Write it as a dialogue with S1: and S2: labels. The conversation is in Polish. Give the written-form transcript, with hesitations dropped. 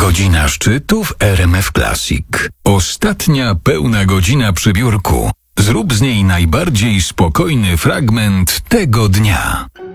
S1: Godzina szczytu w RMF Classic. Ostatnia pełna godzina przy biurku. Zrób z niej najbardziej spokojny fragment tego dnia.